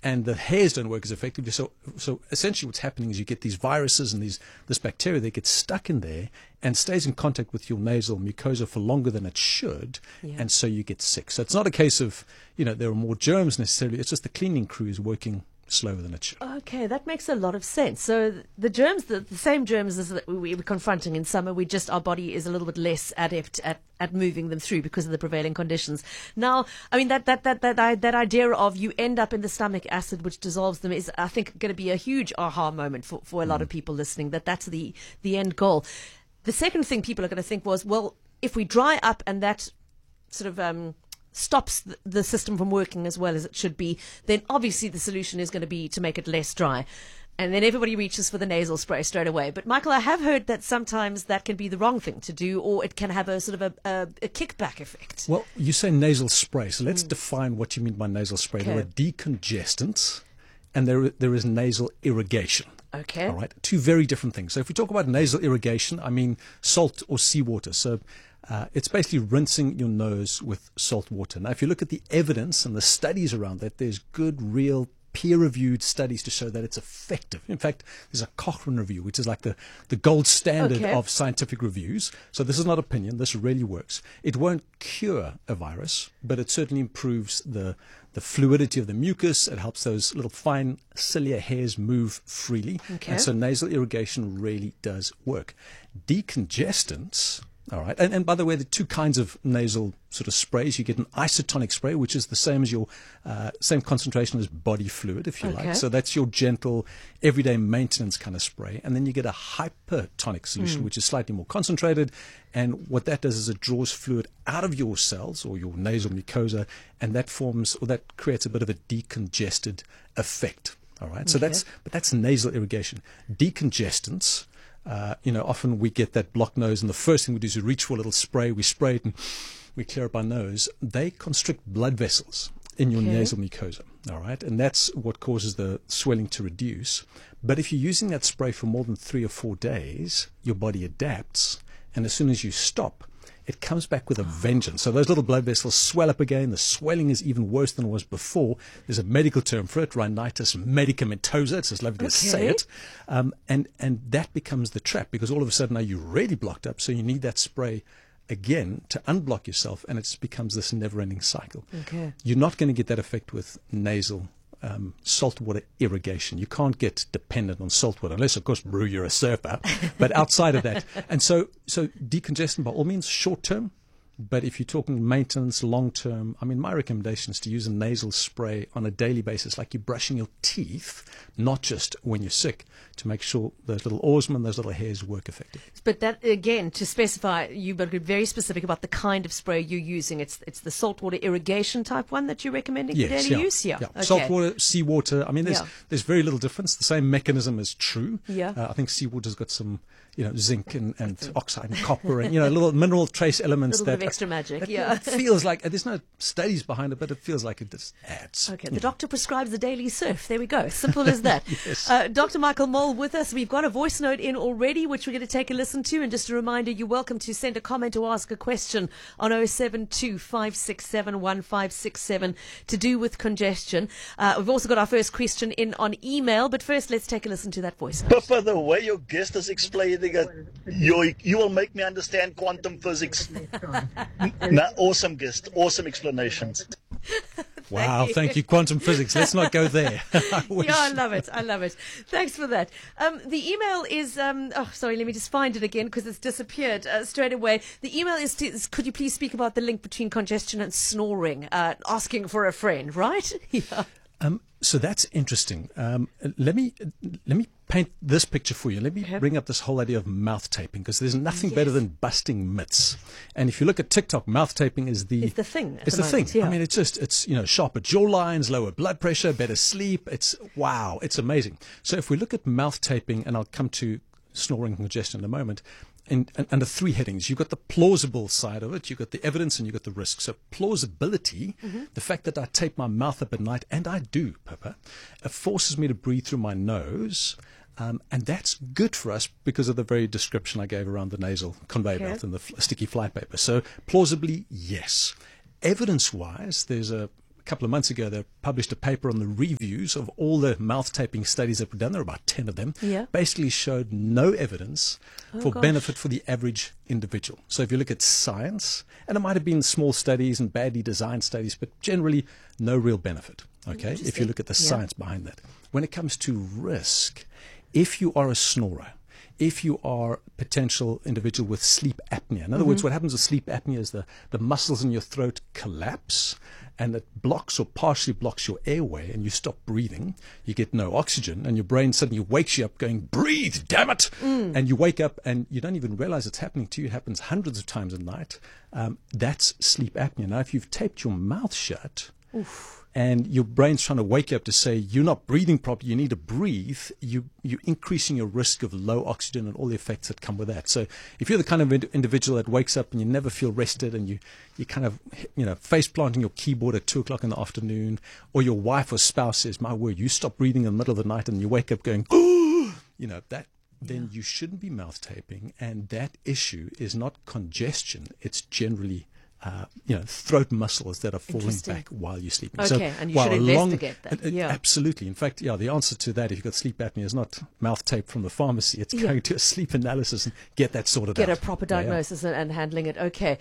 and the hairs don't work as effectively. So essentially what's happening is you get these viruses and this bacteria that gets stuck in there and stays in contact with your nasal mucosa for longer than it should, and so you get sick. So it's not a case of, there are more germs necessarily. It's just the cleaning crew is working slower than it should. Okay, that makes a lot of sense. So the germs, the same germs as that we're confronting in summer, our body is a little bit less adept at moving them through because of the prevailing conditions. Now, I mean, that idea of you end up in the stomach acid which dissolves them is, I think, going to be a huge aha moment for a lot of people listening, that's the end goal. The second thing people are going to think was, well, if we dry up and that sort of stops the system from working as well as it should be, then obviously the solution is going to be to make it less dry. And then everybody reaches for the nasal spray straight away. But Michael, I have heard that sometimes that can be the wrong thing to do, or it can have a sort of a kickback effect. Well, you say nasal spray, so let's define what you mean by nasal spray. Okay. There are decongestants and there is nasal irrigation. Okay. All right. Two very different things. So if we talk about nasal irrigation, I mean salt or seawater. So it's basically rinsing your nose with salt water. Now, if you look at the evidence and the studies around that, there's good, real, peer-reviewed studies to show that it's effective. In fact, there's a Cochrane review, which is like the gold standard of scientific reviews. So this is not opinion. This really works. It won't cure a virus, but it certainly improves the fluidity of the mucus. It helps those little fine cilia hairs move freely. Okay. And so nasal irrigation really does work. Decongestants. All right. And by the way, the two kinds of nasal sort of sprays, you get an isotonic spray, which is the same as your same concentration as body fluid, if you like. So that's your gentle, everyday maintenance kind of spray. And then you get a hypertonic solution, which is slightly more concentrated. And what that does is it draws fluid out of your cells or your nasal mucosa, and that creates a bit of a decongested effect. All right. So that's nasal irrigation. Decongestants. Often we get that blocked nose, and the first thing we do is we reach for a little spray, we spray it, and we clear up our nose. They constrict blood vessels in your nasal mucosa, all right? And that's what causes the swelling to reduce. But if you're using that spray for more than 3 or 4 days, your body adapts, and as soon as you stop, it comes back with a vengeance. So those little blood vessels swell up again. The swelling is even worse than it was before. There's a medical term for it, rhinitis medicamentosa. It's just lovely to say it. And that becomes the trap, because all of a sudden now you're really blocked up, so you need that spray again to unblock yourself, and it becomes this never-ending cycle. Okay. You're not going to get that effect with nasal saltwater irrigation. You can't get dependent on saltwater unless, of course, Brew, you're a surfer. But outside of that, and so decongestant by all means short term. But if you're talking maintenance, long term, I mean, my recommendation is to use a nasal spray on a daily basis, like you're brushing your teeth, not just when you're sick, to make sure those little osma, those little hairs work effectively. But that, again, to specify, you better be very specific about the kind of spray you're using. It's the saltwater irrigation type one that you're recommending for daily use? Yeah. Okay. Saltwater, seawater, I mean, there's very little difference. The same mechanism is true. Yeah. I think seawater's got some, zinc and oxide and copper and, little mineral trace elements. A little bit of extra magic, It feels like, there's no studies behind it, but it feels like it just adds. Okay, the doctor prescribes the daily surf. There we go. Simple as that. Yes. Dr. Michael Mole with us. We've got a voice note in already, which we're going to take a listen to. And just a reminder, you're welcome to send a comment or ask a question on 072 567 1567 to do with congestion. We've also got our first question in on email, but first let's take a listen to that voice note. Pippa, the way your guest is explaining it, you will make me understand quantum physics. Awesome guest, awesome explanations. Wow, thank you, quantum physics. Let's not go there. I love it. I love it. Thanks for that. The email is, let me just find it again because it's disappeared straight away. The email is, could you please speak about the link between congestion and snoring? Asking for a friend, right? Yeah. So that's interesting. Let me paint this picture for you. Let me bring up this whole idea of mouth taping, because there's nothing better than busting myths. And if you look at TikTok, mouth taping is the thing. It's the thing. Yeah. I mean, it's sharper jawlines, lower blood pressure, better sleep. It's amazing. So if we look at mouth taping, and I'll come to snoring and congestion in a moment, and under 3 headings. You've got the plausible side of it, you've got the evidence, and you've got the risk. So plausibility, the fact that I tape my mouth up at night, and I do, Pippa, it forces me to breathe through my nose. And that's good for us because of the very description I gave around the nasal conveyor belt and the sticky flypaper. So plausibly, yes. Evidence-wise, there's a couple of months ago, they published a paper on the reviews of all the mouth taping studies that were done. There were about 10 of them. Yeah. Basically showed no evidence for benefit for the average individual. So if you look at science, and it might have been small studies and badly designed studies, but generally no real benefit. Okay, if you look at the science behind that. When it comes to risk, if you are a snorer, if you are a potential individual with sleep apnea, in other words, what happens with sleep apnea is the muscles in your throat collapse and it blocks or partially blocks your airway and you stop breathing. You get no oxygen and your brain suddenly wakes you up going, breathe, damn it. And you wake up and you don't even realize it's happening to you. It happens hundreds of times a night. That's sleep apnea. Now, if you've taped your mouth shut, and your brain's trying to wake you up to say you're not breathing properly, you need to breathe, you're increasing your risk of low oxygen and all the effects that come with that. So if you're the kind of individual that wakes up and you never feel rested and you kind of, face planting your keyboard at 2 o'clock in the afternoon, or your wife or spouse says, my word, you stop breathing in the middle of the night and you wake up going, then you shouldn't be mouth taping. And that issue is not congestion. It's generally throat muscles that are falling back while you're sleeping. Okay, and you should investigate that. Absolutely. In fact, the answer to that, if you've got sleep apnea, is not mouth tape from the pharmacy. It's going to a sleep analysis and get that sorted out. Get a proper diagnosis and handling it. Okay.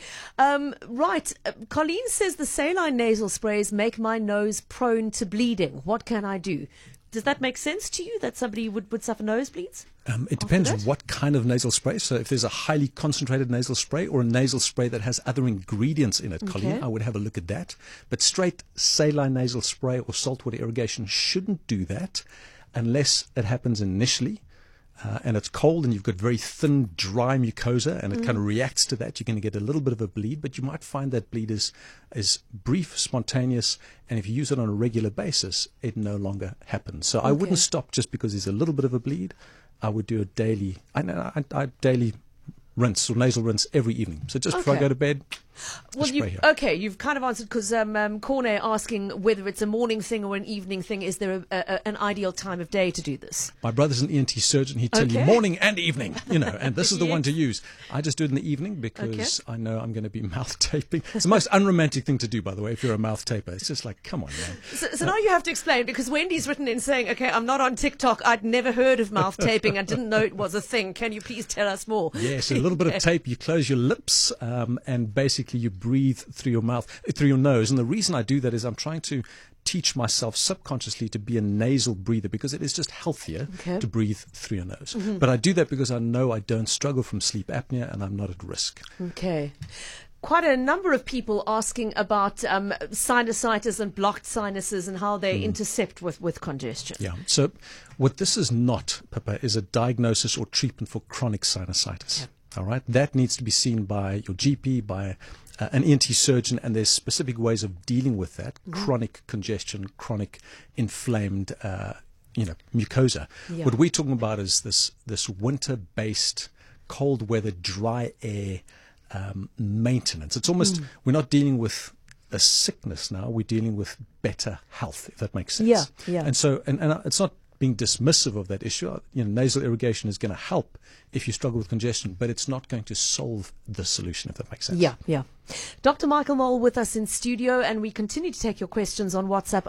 Right. Colleen says the saline nasal sprays make my nose prone to bleeding. What can I do? Does that make sense to you that somebody would suffer nosebleeds? It depends on what kind of nasal spray. So if there's a highly concentrated nasal spray or a nasal spray that has other ingredients in it, Colleen, I would have a look at that. But straight saline nasal spray or saltwater irrigation shouldn't do that unless it happens initially. And it's cold and you've got very thin, dry mucosa and it kind of reacts to that. You're going to get a little bit of a bleed, but you might find that bleed is brief, spontaneous, and if you use it on a regular basis, it no longer happens. So I wouldn't stop just because there's a little bit of a bleed. I would do a daily, I daily rinse or nasal rinse every evening. So just before I go to bed, well, you've kind of answered because Corne asking whether it's a morning thing or an evening thing. Is there an ideal time of day to do this? My brother's an ENT surgeon. He'd tell you morning and evening, and this is the one to use. I just do it in the evening because I know I'm going to be mouth taping. It's the most unromantic thing to do, by the way, if you're a mouth taper. It's just like, come on, man. So now you have to explain, because Wendy's written in saying, okay, I'm not on TikTok. I'd never heard of mouth taping. I didn't know it was a thing. Can you please tell us more? Yes, a little bit of tape. You close your lips and basically you breathe through your mouth, through your nose. And the reason I do that is I'm trying to teach myself subconsciously to be a nasal breather because it is just healthier to breathe through your nose. But I do that because I know I don't struggle from sleep apnea and I'm not at risk. Okay. Quite a number of people asking about sinusitis and blocked sinuses and how they intercept with congestion. Yeah. So what this is not, Pippa, is a diagnosis or treatment for chronic sinusitis. Yeah. All right. That needs to be seen by your GP, by an ENT surgeon, and there's specific ways of dealing with that chronic congestion, chronic inflamed, mucosa. Yeah. What we're talking about is this winter-based, cold weather, dry air maintenance. It's almost we're not dealing with a sickness now. We're dealing with better health, if that makes sense. Yeah. Yeah. And so, and it's not being dismissive of that issue. Nasal irrigation is going to help if you struggle with congestion, but it's not going to solve the solution, if that makes sense. Yeah. Dr. Michael Mole with us in studio, and we continue to take your questions on WhatsApp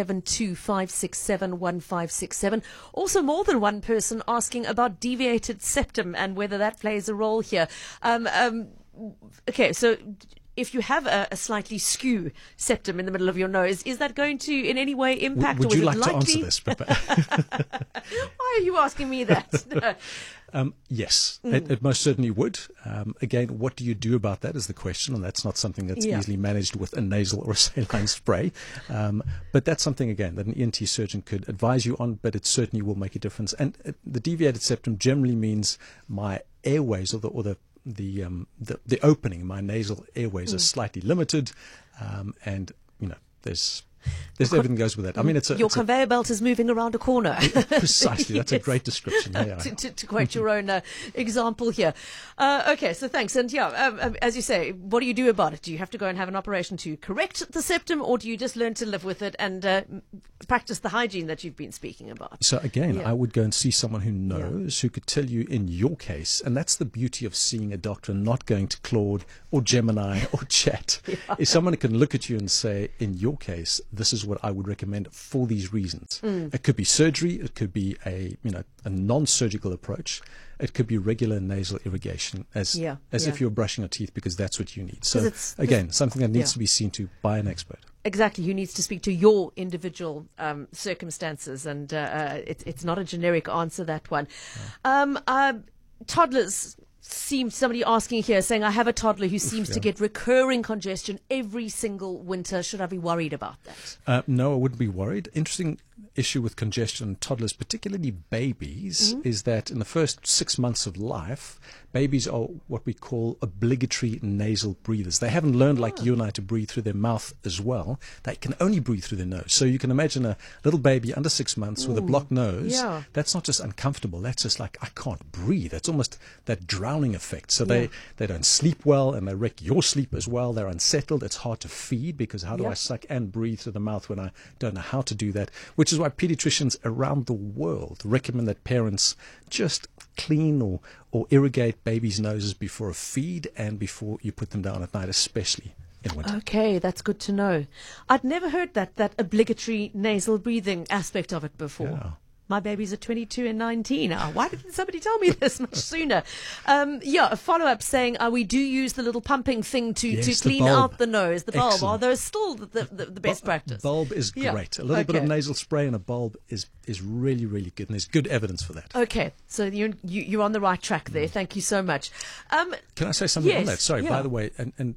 0725671567. Also, more than one person asking about deviated septum and whether that plays a role here. Okay, so if you have a slightly skew septum in the middle of your nose, is that going to in any way impact? Would or you is like it likely? to answer this, Pippa? Why are you asking me that? Yes, it most certainly would. Again, what do you do about that is the question, and that's not something that's easily managed with a nasal or a saline spray. But that's something, again, that an ENT surgeon could advise you on, but it certainly will make a difference. And the deviated septum generally means my airways or the opening, my nasal airways are slightly limited, and there's There's everything goes with that. I mean, Your conveyor belt is moving around a corner. precisely. That's a great description. Yeah. to quote your own example here. Okay, so thanks. And as you say, what do you do about it? Do you have to go and have an operation to correct the septum, or do you just learn to live with it and practice the hygiene that you've been speaking about? So again, I would go and see someone who knows, who could tell you in your case, and that's the beauty of seeing a doctor and not going to Claude or Gemini or Chat, is someone who can look at you and say, in your case, this is what I would recommend for these reasons. It could be surgery, it could be a non-surgical approach, it could be regular nasal irrigation, as if you're brushing your teeth, because that's what you need. So again, something that needs to be seen to by an expert. Exactly, who needs to speak to your individual circumstances, and it's not a generic answer, that one. Toddlers. Somebody asking here, saying, I have a toddler who seems to get recurring congestion every single winter. Should I be worried about that? No, I wouldn't be worried. Interesting issue with congestion in toddlers, particularly babies, is that in the first 6 months of life, babies are what we call obligatory nasal breathers. They haven't learned, like you and I, to breathe through their mouth as well. They can only breathe through their nose. So you can imagine a little baby under 6 months with a blocked nose. Yeah. That's not just uncomfortable. That's just like, I can't breathe. It's almost that drowning effect. So they don't sleep well, and they wreck your sleep as well. They're unsettled. It's hard to feed, because how do I suck and breathe through the mouth when I don't know how to do that? Which is why pediatricians around the world recommend that parents just clean or irrigate babies' noses before a feed and before you put them down at night, especially in winter. Okay, that's good to know. I'd never heard that obligatory nasal breathing aspect of it before. Yeah. My babies are 22 and 19. Why didn't somebody tell me this much sooner? A follow-up saying we do use the little pumping thing to clean out the nose, the bulb. Excellent. Are those still the best practice? Bulb is great. A little bit of nasal spray and a bulb is really, really good, and there's good evidence for that. Okay, so you're on the right track there. Thank you so much. Can I say something on that? Sorry, by the way,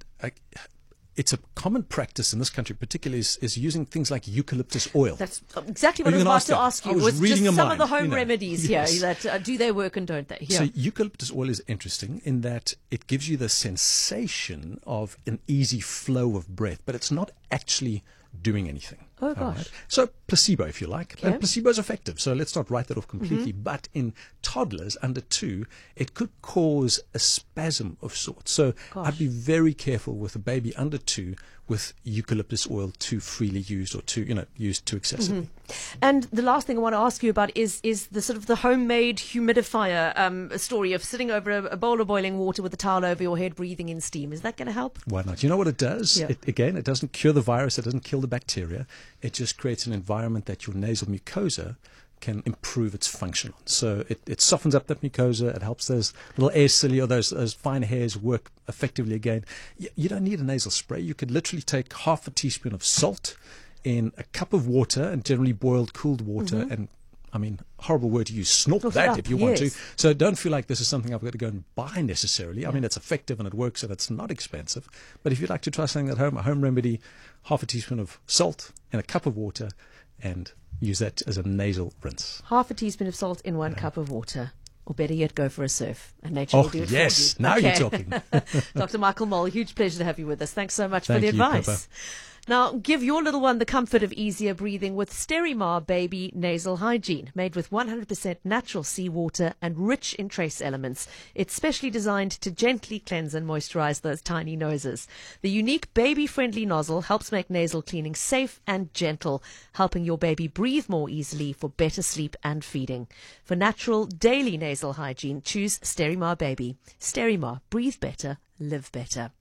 it's a common practice in this country, particularly, is using things like eucalyptus oil. That's exactly what I was about to ask you. Was just some of the home remedies here that do they work and don't they? Yeah. So eucalyptus oil is interesting in that it gives you the sensation of an easy flow of breath, but it's not actually doing anything. Oh, gosh. Right? So placebo, if you like. Okay. And placebo is effective, so let's not write that off completely. But in toddlers under 2, it could cause a spasm of sorts. So I'd be very careful with a baby under 2 with eucalyptus oil too freely used or used too excessively. And the last thing I want to ask you about is the sort of the homemade humidifier story of sitting over a bowl of boiling water with a towel over your head, breathing in steam. Is that going to help? Why not? You know what it does? Yeah. It doesn't cure the virus. It doesn't kill the bacteria. It just creates an environment that your nasal mucosa can improve its function on. So it softens up that mucosa. It helps those little air cilia, those fine hairs work effectively again. You don't need a nasal spray. You could literally take half a teaspoon of salt in a cup of water, and generally boiled, cooled water, and I mean, horrible word to use, snort that if you want to. So don't feel like this is something I've got to go and buy necessarily. I mean, it's effective and it works and it's not expensive. But if you'd like to try something at home, a home remedy, half a teaspoon of salt in a cup of water, and use that as a nasal rinse. Half a teaspoon of salt in 1 cup of water. Or better yet, go for a surf, and nature will do it yes, for you. Now you're talking. Dr. Michael Mole, huge pleasure to have you with us. Thanks so much for the advice. Pippa. Now, give your little one the comfort of easier breathing with Sterimar Baby Nasal Hygiene, made with 100% natural seawater and rich in trace elements. It's specially designed to gently cleanse and moisturize those tiny noses. The unique baby-friendly nozzle helps make nasal cleaning safe and gentle, helping your baby breathe more easily for better sleep and feeding. For natural daily nasal hygiene, choose Sterimar Baby. Sterimar, breathe better, live better.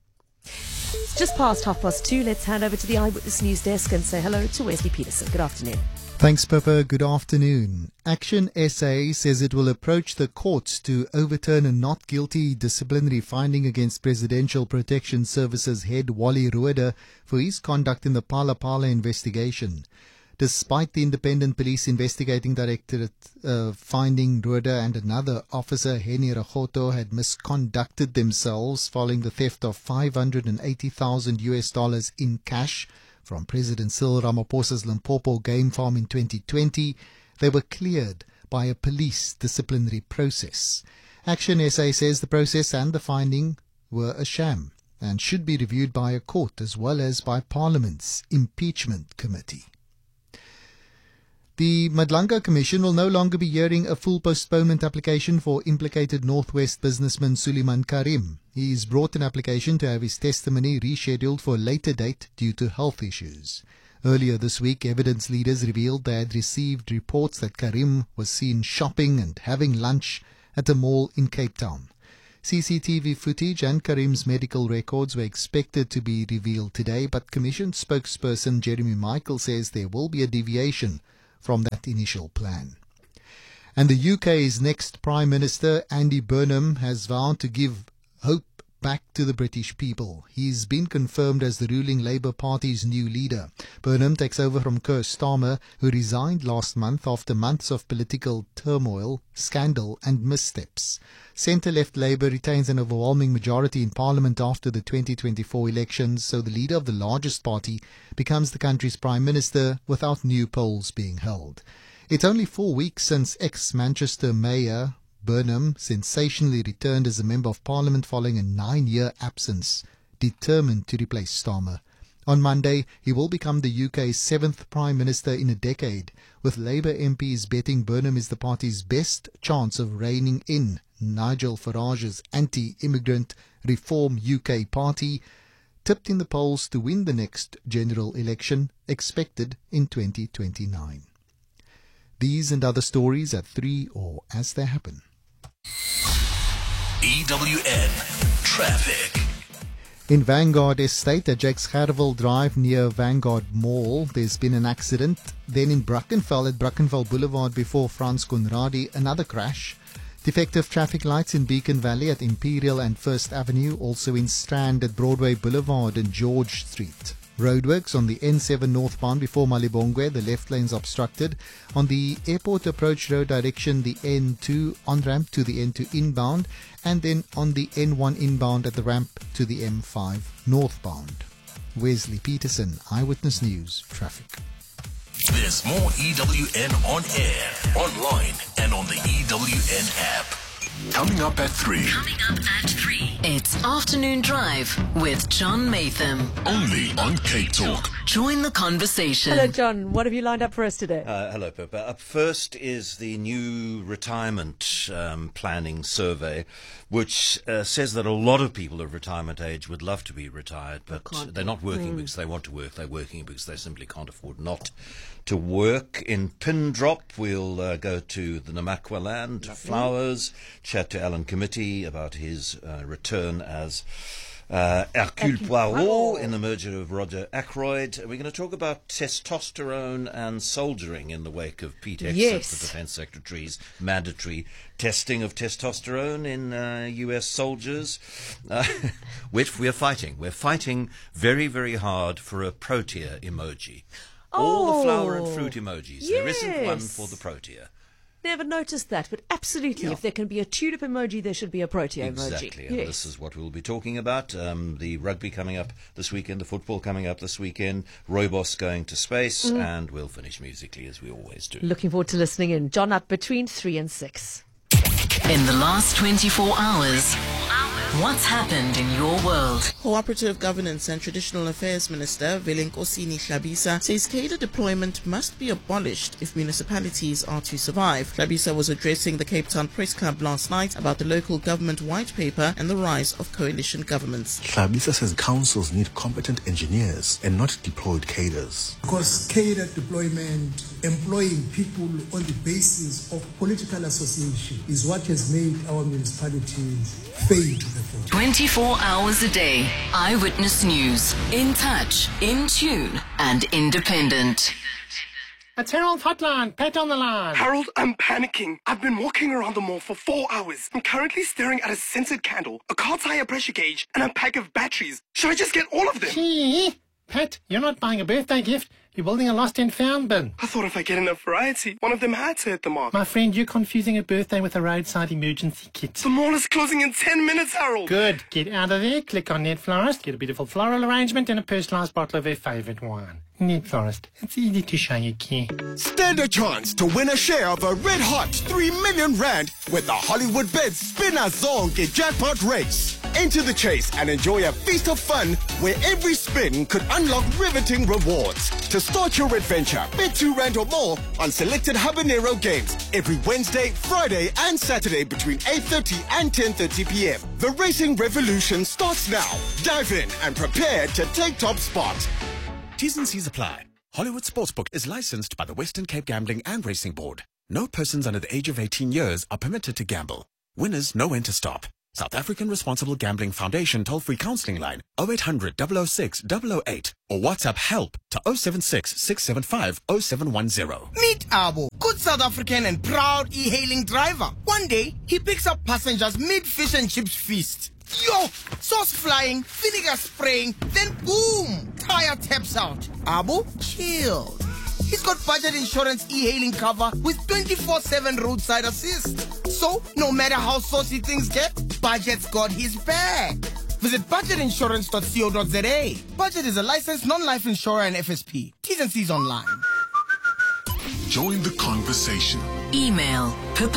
It's just past 2:30. Let's hand over to the Eyewitness News Desk and say hello to Wesley Peterson. Good afternoon. Thanks, Pippa. Good afternoon. Action SA says it will approach the courts to overturn a not guilty disciplinary finding against Presidential Protection Services head Wally Rhoode for his conduct in the Phala Phala investigation. Despite the Independent Police Investigating Directorate finding Rhoode and another officer, Henny Ragoto, had misconducted themselves following the theft of $580,000 in cash from President Cyril Ramaphosa's Limpopo game farm in 2020, they were cleared by a police disciplinary process. Action SA says the process and the finding were a sham. and should be reviewed by a court as well as by Parliament's impeachment committee. The Madlanga Commission will no longer be hearing a full postponement application for implicated Northwest businessman Suleiman Karim. He's brought an application to have his testimony rescheduled for a later date due to health issues. Earlier this week, evidence leaders revealed they had received reports that Karim was seen shopping and having lunch at a mall in Cape Town. CCTV footage and Karim's medical records were expected to be revealed today, but Commission spokesperson Jeremy Michael says there will be a deviation from that initial plan. And the UK's next Prime Minister, Andy Burnham, has vowed to give hope back to the British people. He's been confirmed as the ruling Labour Party's new leader. Burnham takes over from Keir Starmer, who resigned last month after months of political turmoil, scandal and missteps. Centre-left Labour retains an overwhelming majority in Parliament after the 2024 elections, so the leader of the largest party becomes the country's Prime Minister without new polls being held. It's only 4 weeks since ex-Manchester Mayor Burnham sensationally returned as a Member of Parliament following a 9-year absence, determined to replace Starmer. On Monday, he will become the UK's 7th Prime Minister in a decade, with Labour MPs betting Burnham is the party's best chance of reining in Nigel Farage's anti-immigrant Reform UK party, tipped in the polls to win the next general election, expected in 2029. These and other stories at 3 or as they happen. EWN Traffic. In Vanguard Estate at Jakes Gerwel Drive near Vanguard Mall, there's been an accident. Then in Brackenfell at Brackenfell Boulevard before Frans Conradie, another crash. Defective traffic lights in Beacon Valley at Imperial and First Avenue, also in Strand at Broadway Boulevard and George Street. Roadworks on the N7 northbound before Malibongwe, the left lane's obstructed. On the Airport Approach Road direction, the N2 on-ramp to the N2 inbound, and then on the N1 inbound at the ramp to the M5 northbound. Wesley Peterson, Eyewitness News, Traffic. There's more EWN on air, online, and on the EWN app. Coming up at 3. It's Afternoon Drive with John Matham. Only on Cape Talk. Join the conversation. Hello, John. What have you lined up for us today? Hello, Pippa. Up first is the new retirement planning survey, which says that a lot of people of retirement age would love to be retired, but they're not working because they want to work. They're working because they simply can't afford not to work. In Pin Drop, we'll go to the Namakwa land, Flowers, chat to Alan Committee about his return as Hercule Poirot in the merger of Roger Ackroyd. We're going to talk about testosterone and soldiering in the wake of Pete Hegseth, the Defence Secretary's mandatory testing of testosterone in US soldiers. Which we're fighting. We're fighting very, very hard for a Protea emoji. All the flower and fruit emojis. Yes. There isn't one for the Protea. Never noticed that, but absolutely, if there can be a tulip emoji, there should be a Protea emoji. Exactly, and this is what we'll be talking about. The rugby coming up this weekend, the football coming up this weekend, Rooibos going to space, and we'll finish musically as we always do. Looking forward to listening in. John, up between 3 and 6. In the last 24 hours, what's happened in your world? Cooperative Governance and Traditional Affairs Minister Velenkosini Hlabisa says cadre deployment must be abolished if municipalities are to survive. Hlabisa was addressing the Cape Town Press Club last night about the local government white paper and the rise of coalition governments. Hlabisa says councils need competent engineers and not deployed cadres. Because cadre deployment, employing people on the basis of political association, is what has made our municipalities fail to the fore. 24 hours a day. Eyewitness News. In touch, in tune, and independent. It's Harold Hotline. Pat on the line. Harold, I'm panicking. I've been walking around the mall for 4 hours. I'm currently staring at a scented candle, a car tire pressure gauge, and a pack of batteries. Should I just get all of them? Gee, Pat, you're not buying a birthday gift. You're building a lost and found bin. I thought if I get enough variety, one of them had to hit the mark. My friend, you're confusing a birthday with a roadside emergency kit. The mall is closing in 10 minutes, Harold. Good. Get out of there, click on Net Florist, get a beautiful floral arrangement and a personalised bottle of their favourite wine. Net Florist. It's easy to show you care. Stand a chance to win a share of a red hot 3 million rand with the Hollywood Bet Spinner Zonke jackpot race. Enter the chase and enjoy a feast of fun where every spin could unlock riveting rewards. To start your adventure, bet R2 or more on selected Habanero games every Wednesday, Friday and Saturday between 8:30 and 10:30 p.m. The racing revolution starts now. Dive in and prepare to take top spot. T's and C's apply. Hollywood Sportsbook is licensed by the Western Cape Gambling and Racing Board. No persons under the age of 18 years are permitted to gamble. Winners know when to stop. South African Responsible Gambling Foundation toll-free counselling line 0800 006 008 or WhatsApp help to 076 675 0710. Meet Abo, good South African and proud e-hailing driver. One day, he picks up passengers mid-fish and chips feast. Yo, sauce flying, vinegar spraying, then boom, tire taps out. Abo, chill. He's got budget insurance e-hailing cover with 24/7 roadside assist. So, no matter how saucy things get, Budget's got his back. Visit budgetinsurance.co.za. Budget is a licensed non-life insurer and FSP. T's and C's online. Join the conversation. Email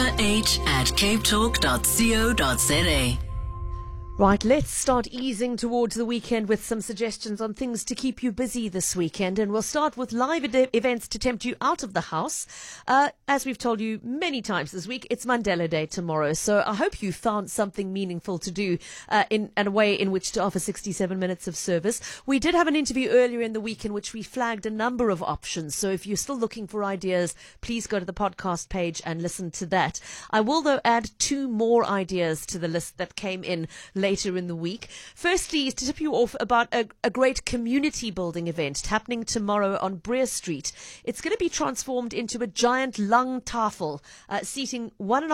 pipah@capetalk.co.za. Right, let's start easing towards the weekend with some suggestions on things to keep you busy this weekend. And we'll start with live events to tempt you out of the house. As we've told you many times this week, it's Mandela Day tomorrow. So I hope you found something meaningful to do in a way in which to offer 67 minutes of service. We did have an interview earlier in the week in which we flagged a number of options. So if you're still looking for ideas, please go to the podcast page and listen to that. I will, though, add 2 more ideas to the list that came in later in the week. Firstly, is to tip you off about a great community building event happening tomorrow on Breer Street. It's going to be transformed into a giant lung tafel, seating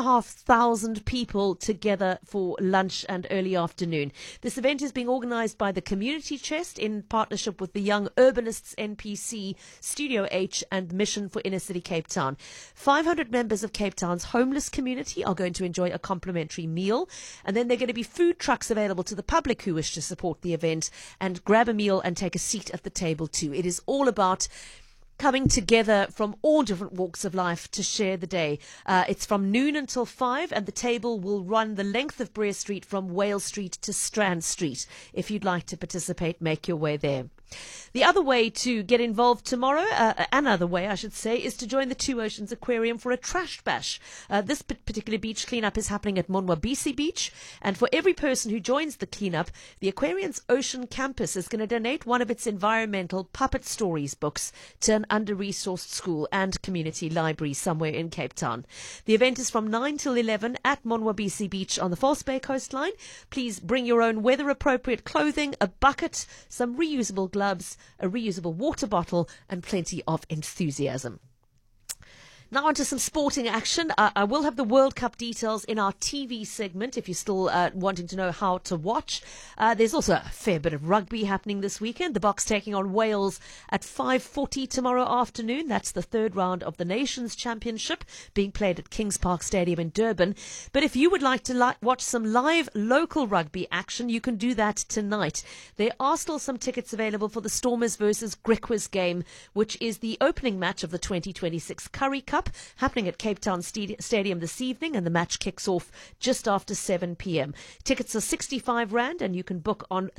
1,500 people together for lunch and early afternoon. This event is being organised by the Community Chest in partnership with the Young Urbanists NPC, Studio H and Mission for Inner City Cape Town. 500 members of Cape Town's homeless community are going to enjoy a complimentary meal, and then there are going to be food trucks available to the public who wish to support the event and grab a meal and take a seat at the table too. It is all about coming together from all different walks of life to share the day. It's from noon until 5, and the table will run the length of Breer Street from Wales Street to Strand Street. If you'd like to participate, make your way there. The other way to get involved tomorrow, another way I should say, is to join the Two Oceans Aquarium for a trash bash. This particular beach cleanup is happening at Monwabisi Beach, and for every person who joins the cleanup, the aquarium's Ocean Campus is going to donate one of its environmental puppet stories books to an under-resourced school and community library somewhere in Cape Town. The event is from 9 till 11 at Monwabisi Beach on the False Bay coastline. Please bring your own weather-appropriate clothing, a bucket, some reusable gloves, a reusable water bottle, and plenty of enthusiasm. Now on to some sporting action. I will have the World Cup details in our TV segment if you're still wanting to know how to watch. There's also a fair bit of rugby happening this weekend. The Boks taking on Wales at 5:40 tomorrow afternoon. That's the 3rd round of the Nations Championship being played at Kings Park Stadium in Durban. But if you would like to watch some live local rugby action, you can do that tonight. There are still some tickets available for the Stormers versus Griquas game, which is the opening match of the 2026 Currie Cup, happening at Cape Town Stadium this evening, and the match kicks off just after 7 p.m. Tickets are R65 and you can book on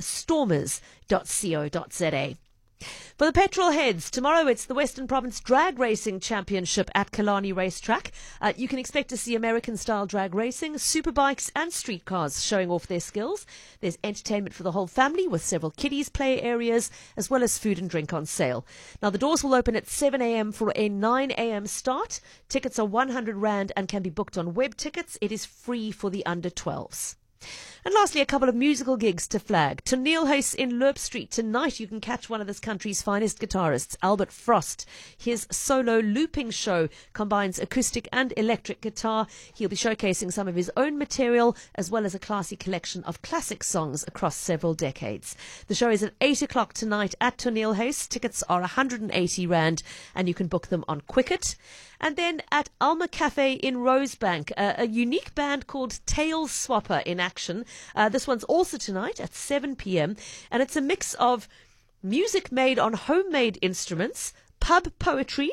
stormers.co.za. For the petrol heads, tomorrow it's the Western Province Drag Racing Championship at Killarney Racetrack. You can expect to see American-style drag racing, superbikes and streetcars showing off their skills. There's entertainment for the whole family with several kiddies play areas, as well as food and drink on sale. Now, the doors will open at 7 a.m. for a 9 a.m. start. Tickets are R100 and can be booked on web tickets. It is free for the under 12s. And lastly, a couple of musical gigs to flag. Toneel Huis in Loop Street. Tonight you can catch one of this country's finest guitarists, Albert Frost. His solo looping show combines acoustic and electric guitar. He'll be showcasing some of his own material as well as a classy collection of classic songs across several decades. The show is at 8 o'clock tonight at Toneel Huis. Tickets are R180 and you can book them on Quicket. And then at Alma Cafe in Rosebank, a unique band called Tail Swapper in action. This one's also tonight at 7 p.m. and it's a mix of music made on homemade instruments, pub poetry,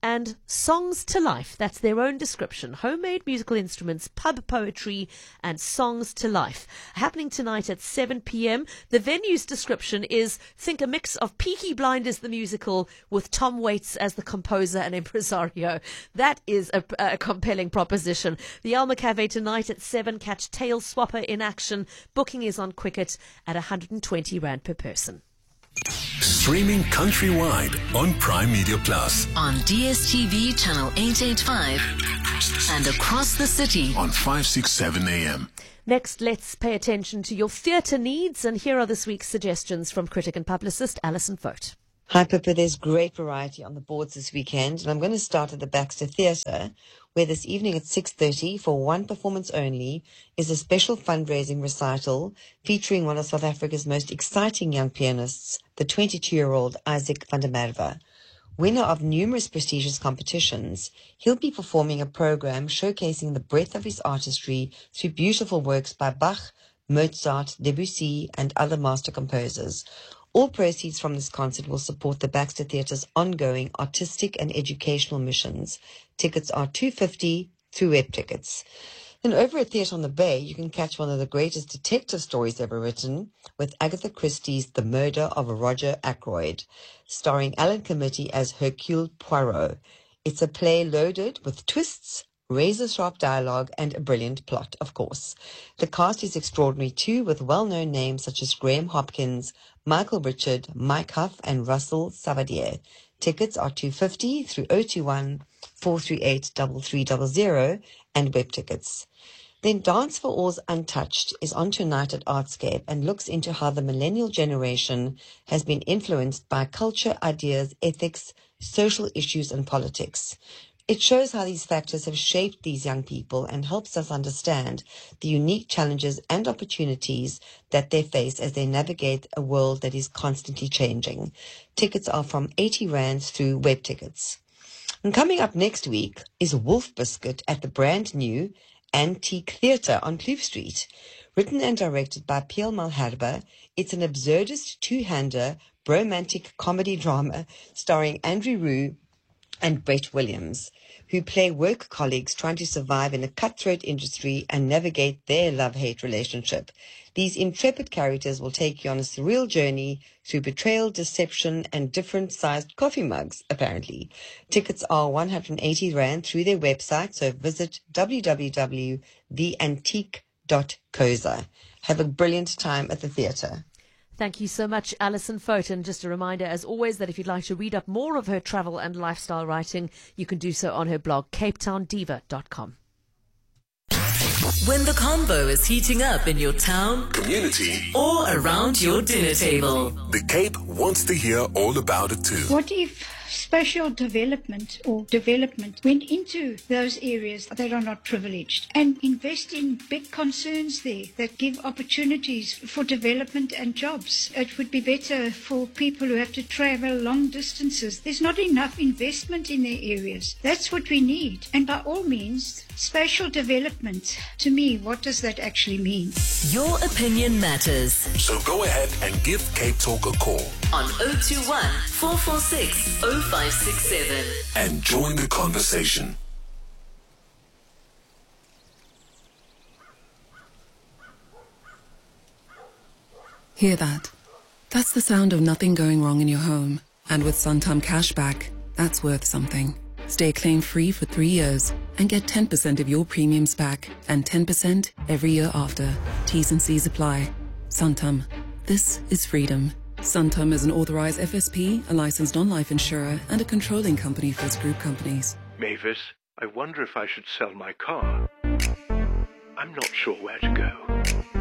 and Songs to Life. That's their own description. Homemade musical instruments, pub poetry, and Songs to Life. Happening tonight at 7 p.m. The venue's description is, think a mix of Peaky Blinders the musical with Tom Waits as the composer and impresario. That is a compelling proposition. The Alma Cafe tonight at 7. Catch Tail Swapper in action. Booking is on Quicket at 120 Rand per person. Streaming countrywide on Prime Media Plus. On DSTV channel 885 and across the city on 567 AM. Next, let's pay attention to your theatre needs, and here are this week's suggestions from critic and publicist Alison Fote. Hi Pippa, there's great variety on the boards this weekend, and I'm going to start at the Baxter Theatre, where this evening at 6:30, for one performance only, is a special fundraising recital featuring one of South Africa's most exciting young pianists, the 22-year-old Isaac van der Merwe. Winner of numerous prestigious competitions, he'll be performing a program showcasing the breadth of his artistry through beautiful works by Bach, Mozart, Debussy, and other master composers. All proceeds from this concert will support the Baxter Theatre's ongoing artistic and educational missions. Tickets are $2.50 through web tickets. And over at Theatre on the Bay, you can catch one of the greatest detective stories ever written with Agatha Christie's The Murder of Roger Ackroyd, starring Alan Committee as Hercule Poirot. It's a play loaded with twists, razor-sharp dialogue, and a brilliant plot, of course. The cast is extraordinary too, with well-known names such as Graham Hopkins, Michael Richard, Mike Huff, and Russell Savadier. Tickets are $2.50 through 021-438-3300 and web tickets. Then Dance for All's Untouched is on tonight at Artscape and looks into how the millennial generation has been influenced by culture, ideas, ethics, social issues, and politics. It shows how these factors have shaped these young people and helps us understand the unique challenges and opportunities that they face as they navigate a world that is constantly changing. Tickets are from 80 Rand through web tickets. And coming up next week is Wolf Biscuit at the brand new Antique Theatre on Kloof Street. Written and directed by Piel Malherbe, it's an absurdist two-hander bromantic comedy drama starring Andrew Rue and Brett Williams, who play work colleagues trying to survive in a cutthroat industry and navigate their love-hate relationship. These intrepid characters will take you on a surreal journey through betrayal, deception, and different-sized coffee mugs, apparently. Tickets are 180 Rand through their website, so visit www.theantique.coza. Have a brilliant time at the theatre. Thank you so much, Alison Fote. And just a reminder, as always, that if you'd like to read up more of her travel and lifestyle writing, you can do so on her blog, capetowndiva.com. When the combo is heating up in your town, community, or around your dinner table, the Cape wants to hear all about it too. What if spatial development or development went into those areas that are not privileged and invest in big concerns there that give opportunities for development and jobs? It would be better for people who have to travel long distances. There's not enough investment in their areas. That's what we need. And by all means, spatial development, to me, what does that actually mean? Your opinion matters. So go ahead and give Cape Talk a call on 021 446 0567 and join the conversation. Hear that? That's the sound of nothing going wrong in your home. And with Santam Cashback, that's worth something. Stay claim-free for 3 years and get 10% of your premiums back and 10% every year after. T's and C's apply. Santam. This is freedom. Santam is an authorized FSP, a licensed non-life insurer, and a controlling company for its group companies. Mavis, I wonder if I should sell my car. I'm not sure where to go.